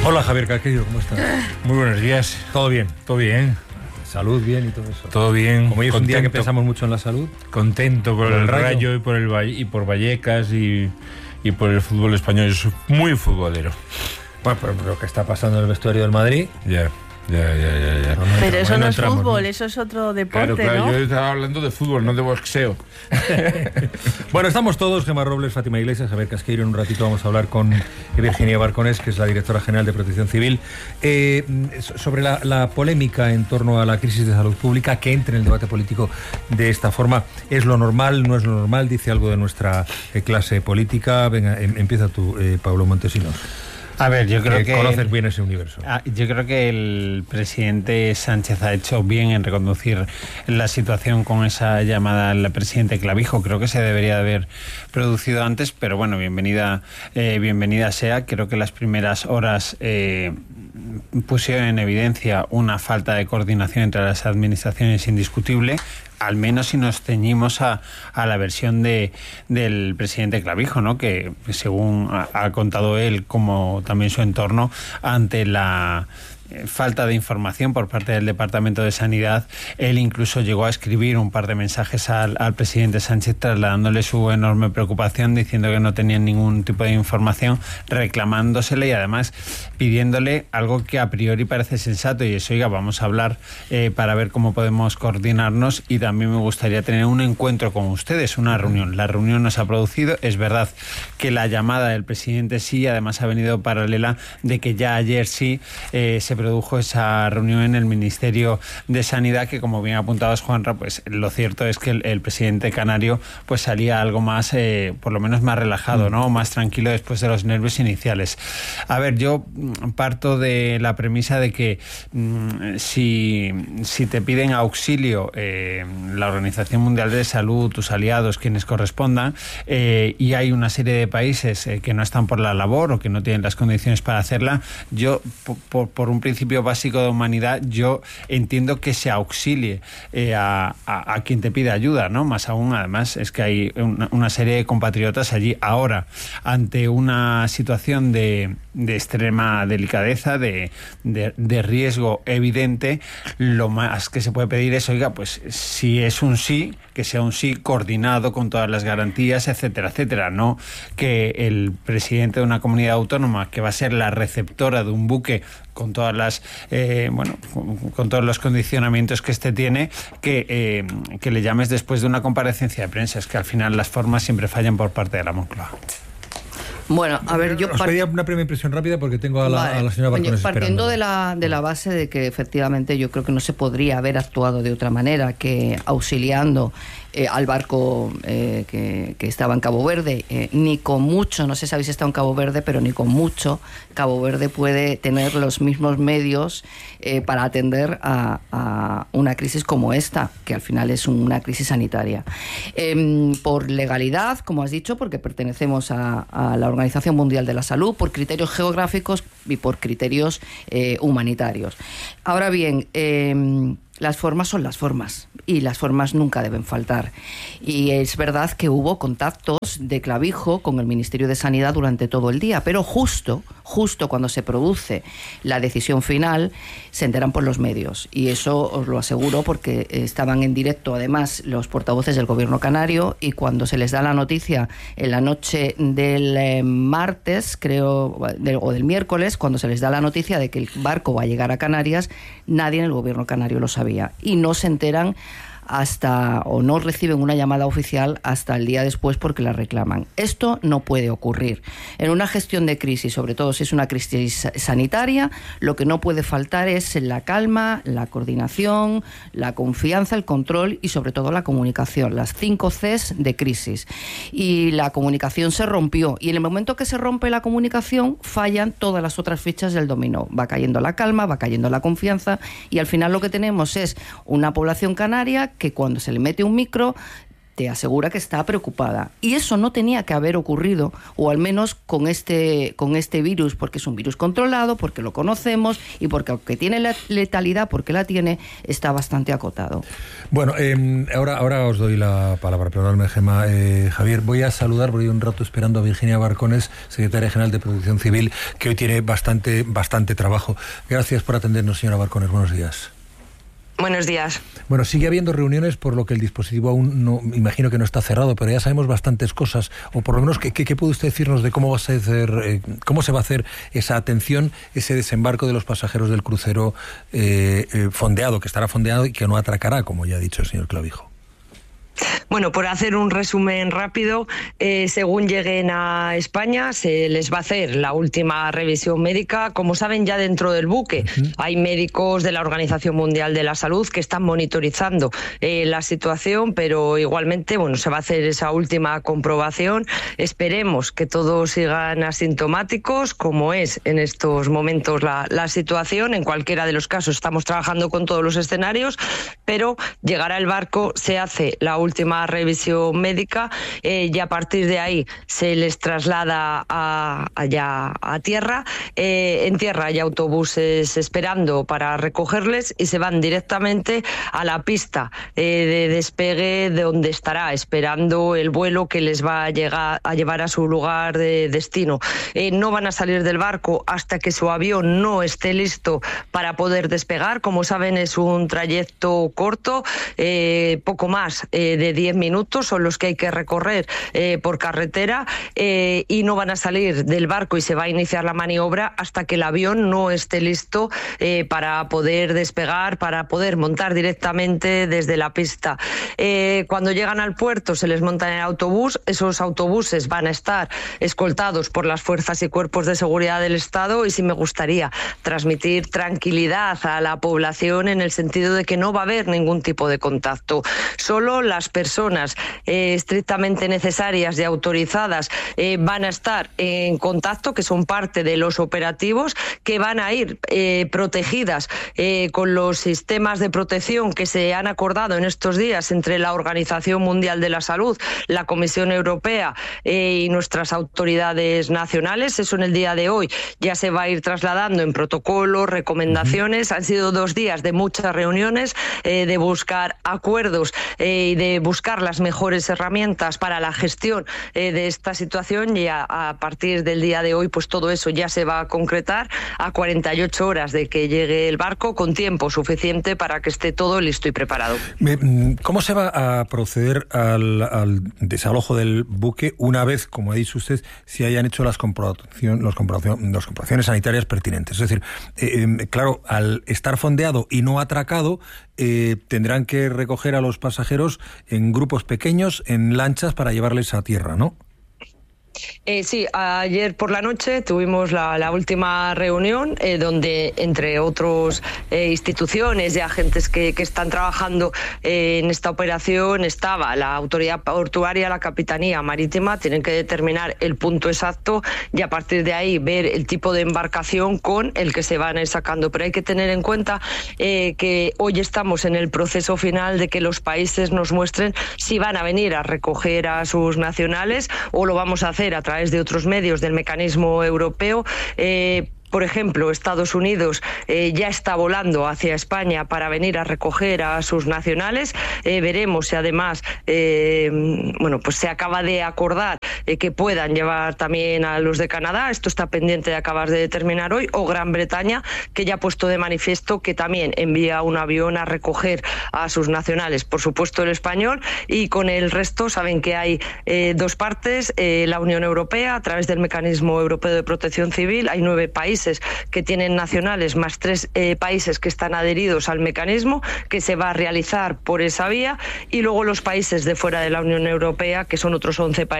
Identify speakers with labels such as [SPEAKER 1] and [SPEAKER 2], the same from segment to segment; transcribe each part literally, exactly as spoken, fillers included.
[SPEAKER 1] Hola Javier Casqueiro, ¿cómo estás?
[SPEAKER 2] Muy buenos días.
[SPEAKER 1] ¿Todo bien?
[SPEAKER 2] ¿Todo bien?
[SPEAKER 1] ¿Salud bien y todo eso?
[SPEAKER 2] Todo bien.
[SPEAKER 1] Como hoy es
[SPEAKER 2] contento,
[SPEAKER 1] un día que pensamos mucho en la salud.
[SPEAKER 2] Contento por, por el, el Rayo, rayo y, por el, y por Vallecas y, y por el fútbol español. Yo soy muy futbolero.
[SPEAKER 1] Bueno, pero lo que está pasando en el vestuario del Madrid...
[SPEAKER 2] Ya. Ya, ya, ya, ya.
[SPEAKER 3] No, no pero eso no es entramos, fútbol, ¿no? Eso es otro deporte,
[SPEAKER 2] claro, claro,
[SPEAKER 3] ¿no?
[SPEAKER 2] Yo estaba hablando de fútbol, no de boxeo.
[SPEAKER 1] Bueno, estamos todos, Gemma Robles, Fátima Iglesias, Javier Casqueiro. En un ratito vamos a hablar con Virginia Barconés, que es la directora general de Protección Civil, eh, sobre la, la polémica en torno a la crisis de salud pública, que entre en el debate político de esta forma. ¿Es lo normal? ¿No es lo normal? Dice algo de nuestra eh, clase política. Venga, em, empieza tú, eh, Pablo Montesinos.
[SPEAKER 4] A ver, yo creo
[SPEAKER 1] que,
[SPEAKER 4] que
[SPEAKER 1] conoces bien ese universo.
[SPEAKER 4] Yo creo que el presidente Sánchez ha hecho bien en reconducir la situación con esa llamada al presidente Clavijo. Creo que se debería de haber producido antes, pero bueno, bienvenida, eh, bienvenida sea. Creo que las primeras horas eh, pusieron en evidencia una falta de coordinación entre las administraciones indiscutible. Al menos si nos ceñimos a, a la versión de, del presidente Clavijo, ¿no? Que según ha, ha contado él, como también su entorno, ante la falta de información por parte del Departamento de Sanidad, él incluso llegó a escribir un par de mensajes al, al presidente Sánchez trasladándole su enorme preocupación, diciendo que no tenían ningún tipo de información, reclamándosele y además pidiéndole algo que a priori parece sensato, y es, oiga, vamos a hablar eh, para ver cómo podemos coordinarnos, y también me gustaría tener un encuentro con ustedes, una reunión. La reunión no se ha producido. Es verdad que la llamada del presidente sí, además ha venido paralela de que ya ayer sí eh, se produjo esa reunión en el Ministerio de Sanidad, que, como bien apuntabas, Juanra, pues lo cierto es que el, el presidente canario pues salía algo más, eh, por lo menos más relajado, ¿no? Más tranquilo después de los nervios iniciales. A ver, yo parto de la premisa de que mmm, si, si te piden auxilio eh, la Organización Mundial de Salud, tus aliados, quienes correspondan, eh, y hay una serie de países eh, que no están por la labor o que no tienen las condiciones para hacerla, yo, por, por, por un principio básico de humanidad, yo entiendo que se auxilie eh, a, a, a quien te pide ayuda, ¿no? Más aún, además, es que hay una, una serie de compatriotas allí. Ahora, ante una situación de, de extrema delicadeza, de, de, de riesgo evidente, lo más que se puede pedir es, oiga, pues si es un sí, que sea un sí coordinado con todas las garantías, etcétera, etcétera, no que el presidente de una comunidad autónoma, que va a ser la receptora de un buque con todas las eh, bueno con, con todos los condicionamientos que este tiene, que, eh, que le llames después de una comparecencia de prensa. Es que al final las formas siempre fallan por parte de la Moncloa.
[SPEAKER 3] Bueno, a ver, yo...
[SPEAKER 1] Os
[SPEAKER 3] part...
[SPEAKER 1] pedía una primera impresión rápida porque tengo a la,
[SPEAKER 3] vale.
[SPEAKER 1] a la señora Barconés
[SPEAKER 3] Partiendo
[SPEAKER 1] esperando.
[SPEAKER 3] de la, de la base de que efectivamente yo creo que no se podría haber actuado de otra manera que auxiliando eh, al barco eh, que, que estaba en Cabo Verde, eh, ni con mucho, no sé si habéis estado en Cabo Verde, pero ni con mucho Cabo Verde puede tener los mismos medios eh, para atender a, a una crisis como esta, que al final es una crisis sanitaria. Eh, por legalidad, como has dicho, porque pertenecemos a, a la Organización Mundial de la Salud, por criterios geográficos y por criterios eh, humanitarios. Ahora bien, eh, las formas son las formas y las formas nunca deben faltar. Y es verdad que hubo contactos de Clavijo con el Ministerio de Sanidad durante todo el día, pero justo, justo cuando se produce la decisión final, se enteran por los medios. Y eso os lo aseguro porque estaban en directo, además, los portavoces del Gobierno canario, y cuando se les da la noticia en la noche del eh, martes, creo, del, o del miércoles, cuando se les da la noticia de que el barco va a llegar a Canarias, nadie en el Gobierno canario lo sabía. Y no se enteran hasta, o no reciben una llamada oficial hasta el día después porque la reclaman. Esto no puede ocurrir. En una gestión de crisis, sobre todo si es una crisis sanitaria, lo que no puede faltar es la calma, la coordinación, la confianza, el control y sobre todo la comunicación, las cinco Cs de crisis. Y la comunicación se rompió, y en el momento que se rompe la comunicación fallan todas las otras fichas del dominó. Va cayendo la calma, va cayendo la confianza, y al final lo que tenemos es una población canaria que cuando se le mete un micro te asegura que está preocupada. Y eso no tenía que haber ocurrido, o al menos con este, con este virus, porque es un virus controlado, porque lo conocemos y porque aunque tiene la letalidad, porque la tiene, está bastante acotado.
[SPEAKER 1] Bueno, eh, ahora, ahora os doy la palabra, perdóname, Gemma. Eh, Javier, voy a saludar, porque hay un rato esperando a Virginia Barcones, secretaria general de Protección Civil, que hoy tiene bastante, bastante trabajo. Gracias por atendernos, señora Barcones. Buenos días.
[SPEAKER 5] Buenos días.
[SPEAKER 1] Bueno, sigue habiendo reuniones, por lo que el dispositivo aún no, imagino que no está cerrado, pero ya sabemos bastantes cosas, o por lo menos, ¿qué, qué, qué puede usted decirnos de cómo va a ser, eh, cómo se va a hacer esa atención, ese desembarco de los pasajeros del crucero eh, eh, fondeado, que estará fondeado y que no atracará, como ya ha dicho el señor Clavijo?
[SPEAKER 5] Bueno, por hacer un resumen rápido, eh, según lleguen a España se les va a hacer la última revisión médica. Como saben, ya dentro del buque uh-huh. hay médicos de la Organización Mundial de la Salud que están monitorizando eh, la situación, pero igualmente, bueno, se va a hacer esa última comprobación. Esperemos que todos sigan asintomáticos, como es en estos momentos la, la situación. En cualquiera de los casos estamos trabajando con todos los escenarios, pero llegará el barco, se hace la última revisión médica eh, y a partir de ahí se les traslada a, allá a tierra. Eh, en tierra hay autobuses esperando para recogerles y se van directamente a la pista eh, de despegue, de donde estará esperando el vuelo que les va a, llegar, a llevar a su lugar de destino. Eh, no van a salir del barco hasta que su avión no esté listo para poder despegar. Como saben, es un trayecto corto, eh, poco más eh, de diez minutos son los que hay que recorrer eh, por carretera eh, y no van a salir del barco y se va a iniciar la maniobra hasta que el avión no esté listo eh, para poder despegar, para poder montar directamente desde la pista. Eh, cuando llegan al puerto se les monta en el autobús. Esos autobuses van a estar escoltados por las fuerzas y cuerpos de seguridad del Estado, y sí me gustaría transmitir tranquilidad a la población en el sentido de que no va a haber ningún tipo de contacto. Solo las personas eh, estrictamente necesarias y autorizadas eh, van a estar en contacto, que son parte de los operativos, que van a ir eh, protegidas eh, con los sistemas de protección que se han acordado en estos días entre la Organización Mundial de la Salud, la Comisión Europea eh, y nuestras autoridades nacionales. Eso en el día de hoy ya se va a ir trasladando en protocolos, recomendaciones. Han sido dos días de muchas reuniones, eh, de buscar acuerdos eh, y de buscar las mejores herramientas para la gestión eh, de esta situación, y a, a partir del día de hoy pues todo eso ya se va a concretar a cuarenta y ocho horas de que llegue el barco, con tiempo suficiente para que esté todo listo y preparado.
[SPEAKER 1] ¿Cómo se va a proceder al, al desalojo del buque una vez, como ha dicho usted, se hayan hecho las, comprobación, los comprobación, las comprobaciones sanitarias pertinentes? Es decir, eh, eh, claro, al estar fondeado y no atracado, eh, tendrán que recoger a los pasajeros en grupos pequeños, en lanchas, para llevarles a tierra, ¿no?
[SPEAKER 5] Eh, sí, ayer por la noche tuvimos la, la última reunión eh, donde, entre otras eh, instituciones y agentes que, que están trabajando eh, en esta operación, estaba la autoridad portuaria, la Capitanía Marítima. Tienen que determinar el punto exacto y a partir de ahí ver el tipo de embarcación con el que se van a ir sacando. Pero hay que tener en cuenta eh, que hoy estamos en el proceso final de que los países nos muestren si van a venir a recoger a sus nacionales o lo vamos a hacer a través de otros medios del mecanismo europeo. Eh, Por ejemplo, Estados Unidos eh, ya está volando hacia España para venir a recoger a sus nacionales. Eh, veremos si además eh, bueno, pues se acaba de acordar eh, que puedan llevar también a los de Canadá. Esto está pendiente de acabar de determinar hoy. O Gran Bretaña, que ya ha puesto de manifiesto que también envía un avión a recoger a sus nacionales. Por supuesto, el español, y con el resto saben que hay eh, dos partes. Eh, la Unión Europea, a través del Mecanismo Europeo de Protección Civil, hay nueve países que tienen nacionales, más tres eh, países que están adheridos al mecanismo, que se va a realizar por esa vía, y luego los países de fuera de la Unión Europea, que son otros once países donde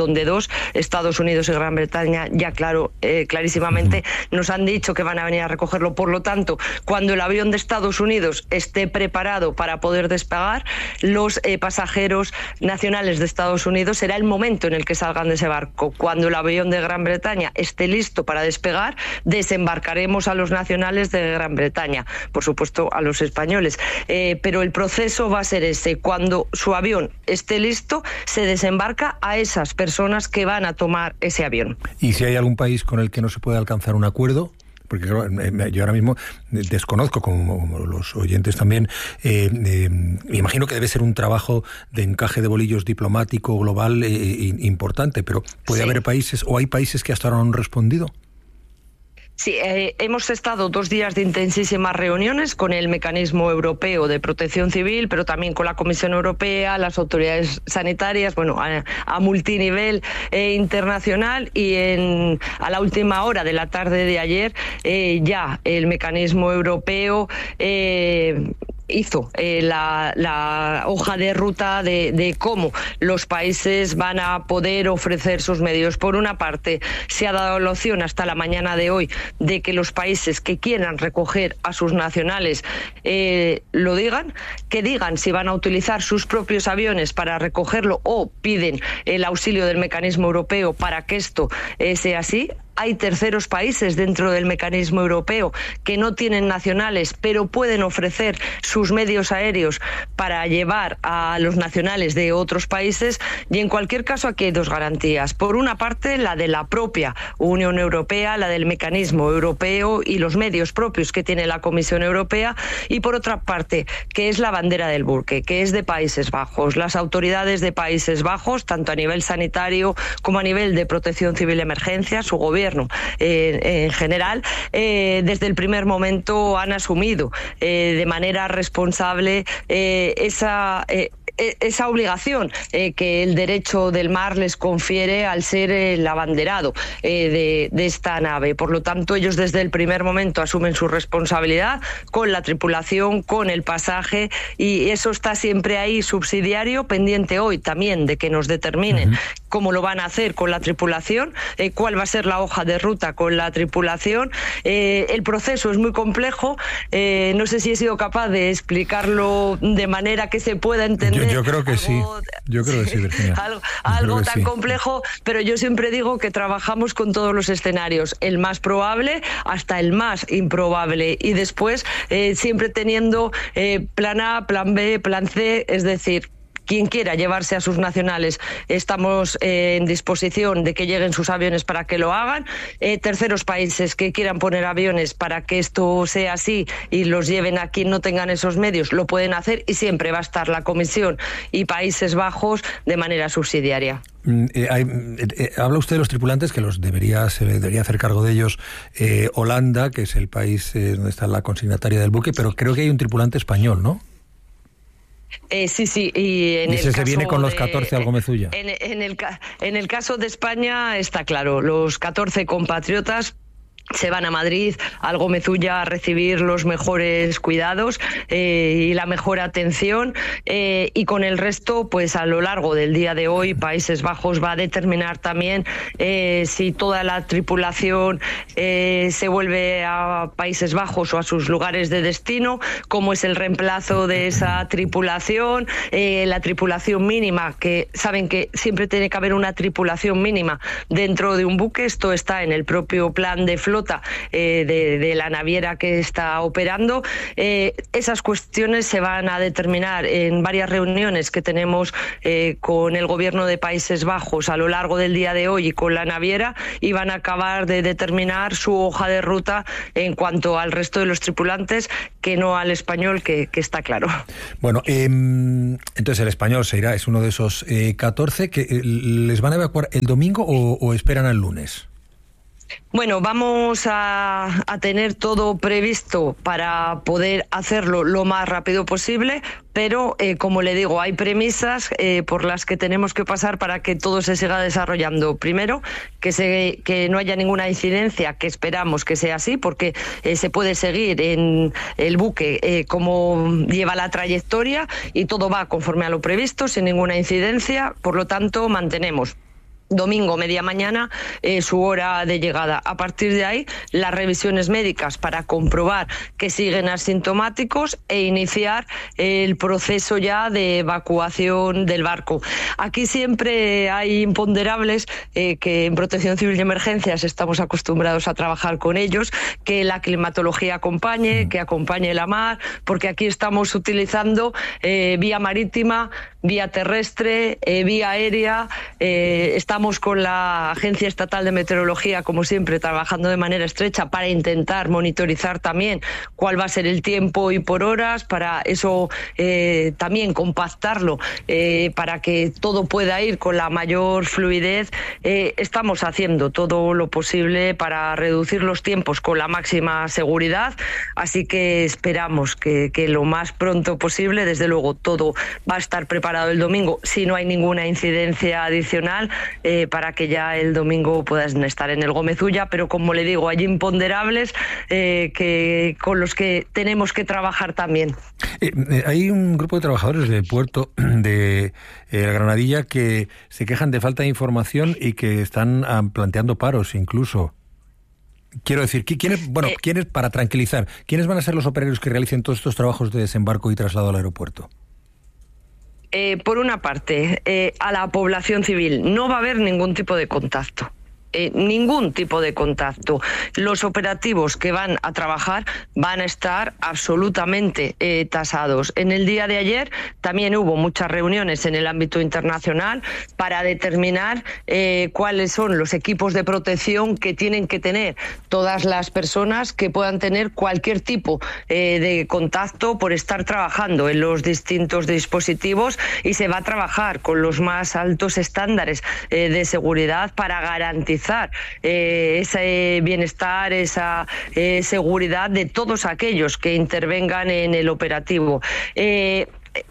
[SPEAKER 5] donde dos, Estados Unidos y Gran Bretaña, ya claro, eh, clarísimamente nos han dicho que van a venir a recogerlo. Por lo tanto, cuando el avión de Estados Unidos esté preparado para poder despegar, los eh, pasajeros nacionales de Estados Unidos será el momento en el que salgan de ese barco. Cuando el avión de Gran Bretaña esté listo para despegar, desembarcaremos a los nacionales de Gran Bretaña, por supuesto a los españoles. Eh, pero el proceso va a ser ese: cuando su avión esté listo, se desembarca a esas personas que van a tomar ese avión.
[SPEAKER 1] ¿Y si hay algún país con el que no se puede alcanzar un acuerdo? Porque yo ahora mismo desconozco, como los oyentes también, eh, eh, me imagino que debe ser un trabajo de encaje de bolillos diplomático global eh, importante, pero ¿puede sí. haber países, o hay países que hasta ahora no han respondido?
[SPEAKER 5] Sí, eh, hemos estado dos días de intensísimas reuniones con el Mecanismo Europeo de Protección Civil, pero también con la Comisión Europea, las autoridades sanitarias, bueno, a, a multinivel eh, internacional, y en, a la última hora de la tarde de ayer eh, ya el Mecanismo Europeo eh, hizo eh, la, la hoja de ruta de, de cómo los países van a poder ofrecer sus medios. Por una parte, se ha dado la opción hasta la mañana de hoy de que los países que quieran recoger a sus nacionales eh, lo digan, que digan si van a utilizar sus propios aviones para recogerlo o piden el auxilio del Mecanismo Europeo para que esto eh, sea así. Hay terceros países dentro del Mecanismo Europeo que no tienen nacionales, pero pueden ofrecer sus medios aéreos para llevar a los nacionales de otros países. Y en cualquier caso, aquí hay dos garantías. Por una parte, la de la propia Unión Europea, la del Mecanismo Europeo y los medios propios que tiene la Comisión Europea. Y por otra parte, que es la bandera del buque, que es de Países Bajos. Las autoridades de Países Bajos, tanto a nivel sanitario como a nivel de protección civil y emergencia, su gobierno Eh, en general, eh, desde el primer momento han asumido eh, de manera responsable eh, esa... Eh, esa obligación eh, que el derecho del mar les confiere al ser el abanderado eh, de, de esta nave. Por lo tanto, ellos desde el primer momento asumen su responsabilidad con la tripulación, con el pasaje, y eso está siempre ahí subsidiario, pendiente hoy también de que nos determinen uh-huh. cómo lo van a hacer con la tripulación, eh, cuál va a ser la hoja de ruta con la tripulación. Eh, el proceso es muy complejo, eh, no sé si he sido capaz de explicarlo de manera que se pueda entender.
[SPEAKER 1] Yo, yo creo que algo, sí, yo creo que sí, Virginia.
[SPEAKER 5] Algo, algo tan sí. complejo, pero yo siempre digo que trabajamos con todos los escenarios, el más probable hasta el más improbable, y después eh, siempre teniendo eh, plan A, plan B, plan C, es decir, quien quiera llevarse a sus nacionales, estamos eh, en disposición de que lleguen sus aviones para que lo hagan. Eh, terceros países que quieran poner aviones para que esto sea así y los lleven a quien no tengan esos medios, lo pueden hacer, y siempre va a estar la Comisión y Países Bajos de manera subsidiaria.
[SPEAKER 1] Eh, hay, eh, habla usted de los tripulantes, que los debería, se debería hacer cargo de ellos eh, Holanda, que es el país eh, donde está la consignataria del buque, pero creo que hay un tripulante español, ¿no?
[SPEAKER 5] Eh, sí, sí, y en
[SPEAKER 1] ¿Y ese
[SPEAKER 5] el
[SPEAKER 1] se
[SPEAKER 5] caso
[SPEAKER 1] viene con los
[SPEAKER 5] de,
[SPEAKER 1] catorce Algomezulla?
[SPEAKER 5] En, en, el, en el caso de España está claro, los catorce compatriotas se van a Madrid, a Algomezulla, a recibir los mejores cuidados eh, y la mejor atención, eh, y con el resto, pues a lo largo del día de hoy, Países Bajos va a determinar también eh, si toda la tripulación eh, se vuelve a Países Bajos o a sus lugares de destino, cómo es el reemplazo de esa tripulación, eh, la tripulación mínima, que saben que siempre tiene que haber una tripulación mínima dentro de un buque. Esto está en el propio plan de flota Eh, de, de la naviera que está operando. Eh, esas cuestiones se van a determinar en varias reuniones que tenemos eh, con el gobierno de Países Bajos a lo largo del día de hoy y con la naviera, y van a acabar de determinar su hoja de ruta en cuanto al resto de los tripulantes, que no al español, que, que está claro.
[SPEAKER 1] Bueno, eh, entonces el español se irá, es uno de esos eh, catorce que eh, les van a evacuar el domingo o, o esperan al lunes.
[SPEAKER 5] Bueno, vamos a, a tener todo previsto para poder hacerlo lo más rápido posible, pero eh, como le digo, hay premisas eh, por las que tenemos que pasar para que todo se siga desarrollando. Primero, que, se, que no haya ninguna incidencia, que esperamos que sea así, porque eh, se puede seguir en el buque eh, como lleva la trayectoria y todo va conforme a lo previsto, sin ninguna incidencia. Por lo tanto, mantenemos domingo, media mañana, eh, su hora de llegada. A partir de ahí, las revisiones médicas para comprobar que siguen asintomáticos e iniciar el proceso ya de evacuación del barco. Aquí siempre hay imponderables eh, que en Protección Civil y Emergencias estamos acostumbrados a trabajar con ellos, que la climatología acompañe, que acompañe la mar, porque aquí estamos utilizando eh, vía marítima, vía terrestre, eh, vía aérea, eh, estamos con la Agencia Estatal de Meteorología, como siempre, trabajando de manera estrecha para intentar monitorizar también cuál va a ser el tiempo y por horas, para eso eh, también compactarlo, eh, para que todo pueda ir con la mayor fluidez. Eh, estamos haciendo todo lo posible para reducir los tiempos con la máxima seguridad, así que esperamos que, que lo más pronto posible, desde luego, todo va a estar preparado el domingo, si no hay ninguna incidencia adicional, eh, para que ya el domingo puedan estar en el Gómez Ulla, pero como le digo, hay imponderables eh, que, con los que tenemos que trabajar también.
[SPEAKER 1] Eh, eh, hay un grupo de trabajadores del puerto de eh, Granadilla que se quejan de falta de información y que están ah, planteando paros incluso. Quiero decir, ¿quiénes, bueno, eh, ¿quiénes, para tranquilizar, quiénes van a ser los operarios que realicen todos estos trabajos de desembarco y traslado al aeropuerto?
[SPEAKER 5] Eh, por una parte, eh, a la población civil no va a haber ningún tipo de contacto. Eh, ningún tipo de contacto. Los operativos que van a trabajar van a estar absolutamente eh, tasados. En el día de ayer también hubo muchas reuniones en el ámbito internacional para determinar eh, cuáles son los equipos de protección que tienen que tener todas las personas que puedan tener cualquier tipo eh, de contacto por estar trabajando en los distintos dispositivos, y se va a trabajar con los más altos estándares eh, de seguridad para garantizar Eh, ese bienestar, esa eh, seguridad de todos aquellos que intervengan en el operativo. Eh,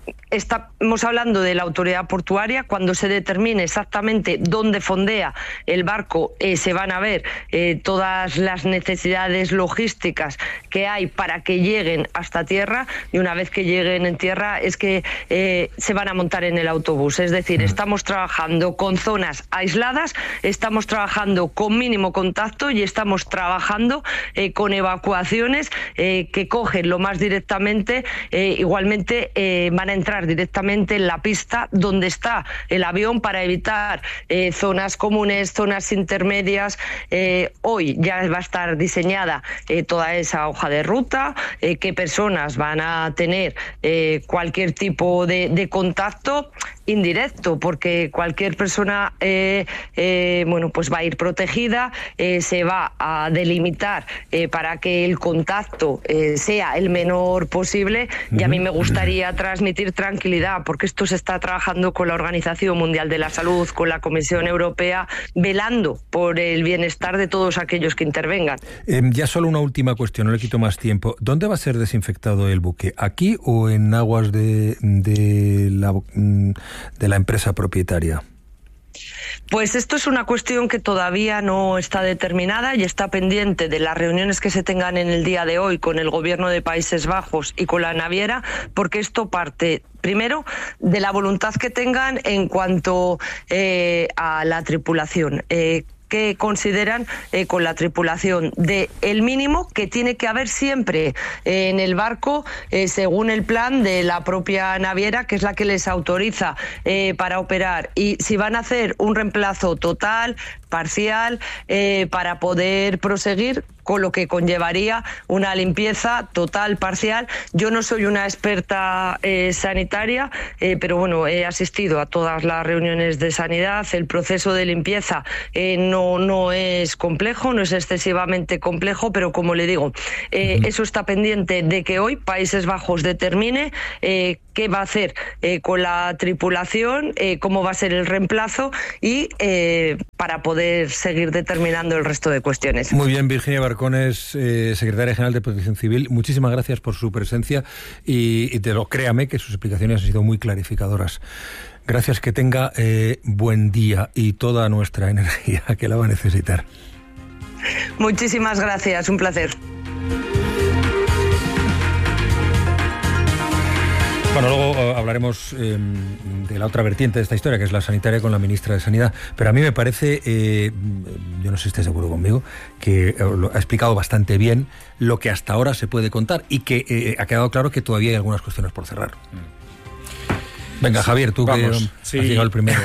[SPEAKER 5] Estamos hablando de la autoridad portuaria. Cuando se determine exactamente dónde fondea el barco, eh, se van a ver eh, todas las necesidades logísticas que hay para que lleguen hasta tierra, y una vez que lleguen en tierra es que eh, se van a montar en el autobús. Es decir, estamos trabajando con zonas aisladas, estamos trabajando con mínimo contacto y estamos trabajando eh, con evacuaciones eh, que cogen lo más directamente. Eh, igualmente eh, van a entrar directamente en la pista donde está el avión para evitar eh, zonas comunes, zonas intermedias. Eh, hoy ya va a estar diseñada eh, toda esa hoja de ruta, eh, qué personas van a tener eh, cualquier tipo de, de contacto indirecto, porque cualquier persona eh, eh, bueno, pues va a ir protegida, eh, se va a delimitar eh, para que el contacto eh, sea el menor posible, y a mí me gustaría transmitir tranquilidad, porque esto se está trabajando con la Organización Mundial de la Salud, con la Comisión Europea, velando por el bienestar de todos aquellos que intervengan.
[SPEAKER 1] Eh, ya solo una última cuestión, no le quito más tiempo. ¿Dónde va a ser desinfectado el buque? ¿Aquí o en aguas de, de la... de la empresa propietaria?
[SPEAKER 5] Pues esto es una cuestión que todavía no está determinada y está pendiente de las reuniones que se tengan en el día de hoy con el gobierno de Países Bajos y con la naviera, porque esto parte primero de la voluntad que tengan en cuanto eh, a la tripulación. Eh, que consideran eh, con la tripulación de el mínimo que tiene que haber siempre eh, en el barco, eh, según el plan de la propia naviera, que es la que les autoriza eh, para operar, y si van a hacer un reemplazo total, parcial, eh, para poder proseguir, con lo que conllevaría una limpieza total, parcial. Yo no soy una experta eh, sanitaria, eh, pero bueno, he asistido a todas las reuniones de sanidad. El proceso de limpieza eh, no, no es complejo, no es excesivamente complejo, pero como le digo, eh, uh-huh. eso está pendiente de que hoy Países Bajos determine eh, qué va a hacer eh, con la tripulación, eh, cómo va a ser el reemplazo, y eh, para poder seguir determinando el resto de cuestiones.
[SPEAKER 1] Muy bien, Virginia Barcones, eh, secretaria general de Protección Civil, muchísimas gracias por su presencia y, y te lo créame que sus explicaciones han sido muy clarificadoras. Gracias, que tenga eh, buen día y toda nuestra energía que la va a necesitar.
[SPEAKER 5] Muchísimas gracias, un placer.
[SPEAKER 1] Bueno, luego uh, hablaremos eh, de la otra vertiente de esta historia, que es la sanitaria, con la ministra de Sanidad. Pero a mí me parece, eh, yo no sé si estés seguro conmigo, que lo ha explicado bastante bien lo que hasta ahora se puede contar y que eh, ha quedado claro que todavía hay algunas cuestiones por cerrar. Venga, Javier, tú
[SPEAKER 2] Vamos,
[SPEAKER 1] que
[SPEAKER 2] sí.
[SPEAKER 1] has llegado el primero.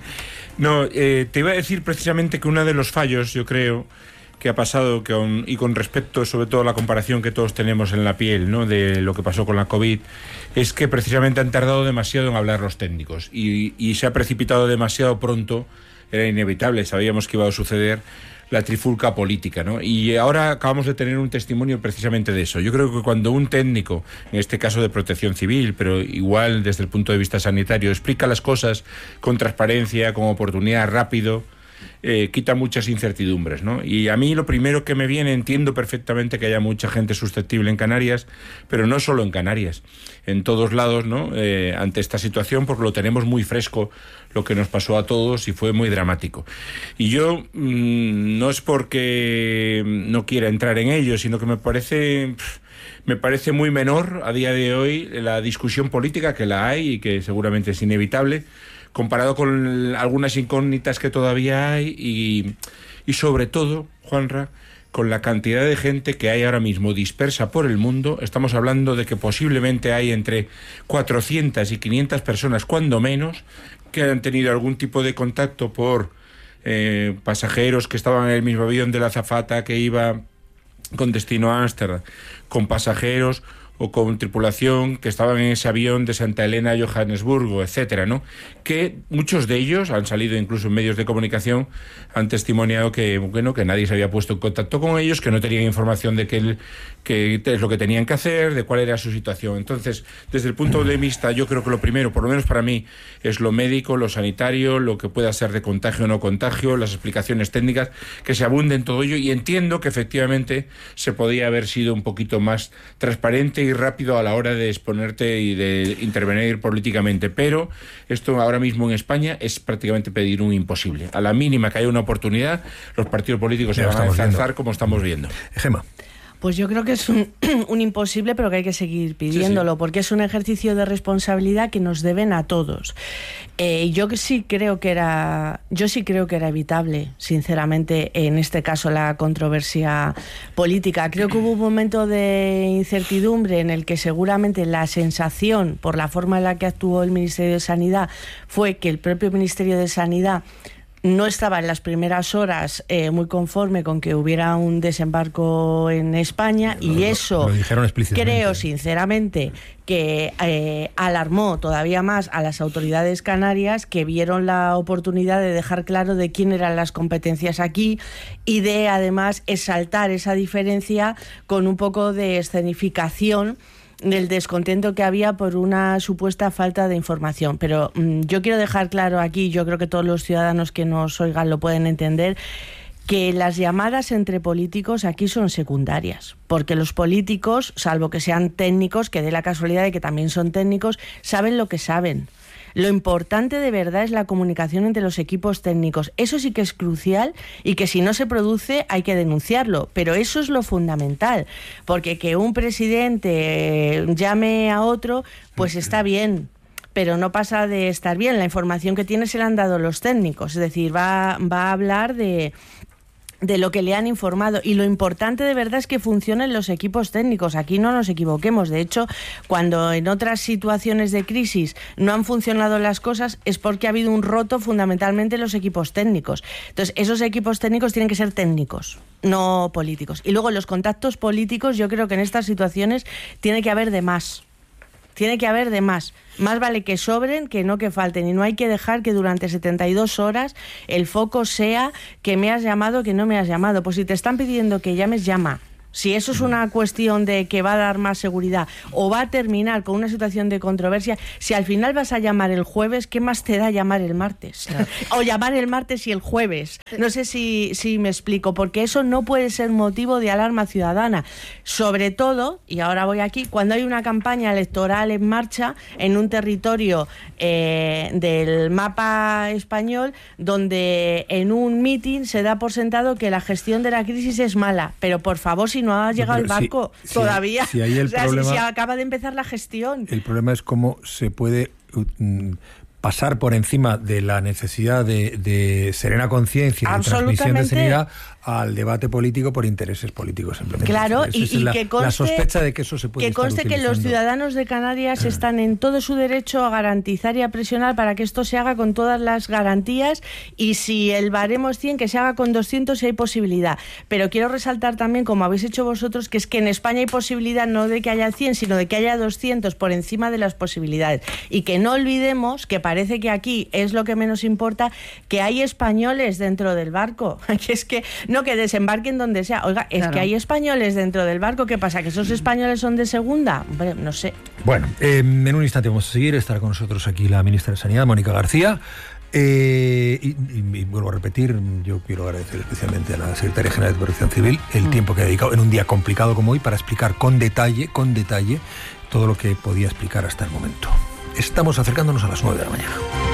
[SPEAKER 2] No, eh, te iba a decir precisamente que uno de los fallos, yo creo, que ha pasado, que on, y con respecto sobre todo a la comparación que todos tenemos en la piel, ¿no?, de lo que pasó con la COVID, es que precisamente han tardado demasiado en hablar los técnicos y, y se ha precipitado demasiado pronto. Era inevitable, sabíamos que iba a suceder la trifulca política, ¿no? Y ahora acabamos de tener un testimonio precisamente de eso. Yo creo que cuando un técnico, en este caso de Protección Civil, pero igual desde el punto de vista sanitario, explica las cosas con transparencia, con oportunidad, rápido, Eh, quita muchas incertidumbres, ¿no? Y a mí lo primero que me viene, entiendo perfectamente que haya mucha gente susceptible en Canarias, pero no solo en Canarias, en todos lados, ¿no? Eh, ante esta situación, porque lo tenemos muy fresco, lo que nos pasó a todos, y fue muy dramático. Y yo mmm, no es porque no quiera entrar en ello, sino que me parece... Pff, me parece muy menor a día de hoy la discusión política, que la hay y que seguramente es inevitable, comparado con algunas incógnitas que todavía hay y, y sobre todo, Juanra, con la cantidad de gente que hay ahora mismo dispersa por el mundo. Estamos hablando de que posiblemente hay entre cuatrocientas y quinientas personas, cuando menos, que han tenido algún tipo de contacto por eh, pasajeros que estaban en el mismo avión de la azafata que iba con destino a Ámsterdam, con pasajeros o con tripulación que estaban en ese avión de Santa Elena a Johannesburgo, etcétera, ¿no? Que muchos de ellos han salido incluso en medios de comunicación, han testimoniado que, bueno, que nadie se había puesto en contacto con ellos, que no tenían información de que, el, que es lo que tenían que hacer, de cuál era su situación. Entonces, desde el punto de vista, yo creo que lo primero, por lo menos para mí, es lo médico, lo sanitario, lo que pueda ser de contagio o no contagio, las explicaciones técnicas, que se abunden todo ello, y entiendo que efectivamente se podía haber sido un poquito más transparente y rápido a la hora de exponerte y de intervenir políticamente, pero esto ahora mismo en España es prácticamente pedir un imposible. A la mínima que haya una oportunidad, los partidos políticos se van a ensalzar, como estamos viendo.
[SPEAKER 1] Gemma.
[SPEAKER 6] Pues yo creo que es un, un imposible, pero que hay que seguir pidiéndolo, sí, sí. porque es un ejercicio de responsabilidad que nos deben a todos. Eh, yo sí creo que era, yo sí creo que era evitable, sinceramente, en este caso la controversia política. Creo que hubo un momento de incertidumbre en el que seguramente la sensación, por la forma en la que actuó el Ministerio de Sanidad, fue que el propio Ministerio de Sanidad no estaba en las primeras horas eh, muy conforme con que hubiera un desembarco en España, lo, y eso
[SPEAKER 1] lo, lo
[SPEAKER 6] creo sinceramente que eh, alarmó todavía más a las autoridades canarias, que vieron la oportunidad de dejar claro de quién eran las competencias aquí y de además exaltar esa diferencia con un poco de escenificación del descontento que había por una supuesta falta de información. Pero mmm, yo quiero dejar claro aquí, yo creo que todos los ciudadanos que nos oigan lo pueden entender, que las llamadas entre políticos aquí son secundarias, porque los políticos, salvo que sean técnicos, que dé la casualidad de que también son técnicos, saben lo que saben. Lo importante de verdad es la comunicación entre los equipos técnicos. Eso sí que es crucial, y que si no se produce hay que denunciarlo. Pero eso es lo fundamental, porque que un presidente llame a otro, pues está bien, pero no pasa de estar bien. La información que tiene se la han dado los técnicos. Es decir, va, va a hablar de... de lo que le han informado, y lo importante de verdad es que funcionen los equipos técnicos. Aquí no nos equivoquemos. De hecho, cuando en otras situaciones de crisis no han funcionado las cosas, es porque ha habido un roto fundamentalmente en los equipos técnicos. Entonces, esos equipos técnicos tienen que ser técnicos, no políticos. Y luego los contactos políticos, yo creo que en estas situaciones tiene que haber de más. Tiene que haber de más. Más vale que sobren que no que falten. Y no hay que dejar que durante setenta y dos horas el foco sea que me has llamado, que no me has llamado. Pues si te están pidiendo que llames, llama. Si eso es una cuestión de que va a dar más seguridad o va a terminar con una situación de controversia, si al final vas a llamar el jueves, ¿qué más te da llamar el martes? Claro. O llamar el martes y el jueves. No sé si, si me explico, porque eso no puede ser motivo de alarma ciudadana. Sobre todo, y ahora voy aquí, cuando hay una campaña electoral en marcha en un territorio eh, del mapa español, donde en un mitin se da por sentado que la gestión de la crisis es mala. Pero por favor, si si no ha llegado
[SPEAKER 1] pero
[SPEAKER 6] el barco
[SPEAKER 1] si,
[SPEAKER 6] todavía.
[SPEAKER 1] Si, si, ahí el
[SPEAKER 6] o sea,
[SPEAKER 1] problema,
[SPEAKER 6] si, si acaba de empezar la gestión.
[SPEAKER 1] El problema es cómo se puede um, pasar por encima de la necesidad de, de serena conciencia y de transmisión de serenidad al debate político por intereses políticos simplemente.
[SPEAKER 6] Claro, y,
[SPEAKER 1] es
[SPEAKER 6] y
[SPEAKER 1] la,
[SPEAKER 6] que conste,
[SPEAKER 1] la sospecha de que eso se puede
[SPEAKER 6] que conste
[SPEAKER 1] estar
[SPEAKER 6] que los ciudadanos de Canarias están en todo su derecho a garantizar y a presionar para que esto se haga con todas las garantías, y si el baremo es cien, que se haga con doscientos si hay posibilidad. Pero quiero resaltar también, como habéis hecho vosotros, que es que en España hay posibilidad no de que haya cien, sino de que haya doscientos por encima de las posibilidades. Y que no olvidemos, que parece que aquí es lo que menos importa, que hay españoles dentro del barco. Que es que no que desembarquen donde sea. Oiga, es claro. que hay españoles dentro del barco. ¿Qué pasa? ¿Que esos españoles son de segunda? Hombre, no sé.
[SPEAKER 1] Bueno, eh, en un instante vamos a seguir. Estará con nosotros aquí la ministra de Sanidad, Mónica García. Eh, y, y, y vuelvo a repetir, yo quiero agradecer especialmente a la Secretaría General de Protección Civil el mm. tiempo que ha dedicado en un día complicado como hoy para explicar con detalle, con detalle, todo lo que podía explicar hasta el momento. Estamos acercándonos a las nueve de la mañana.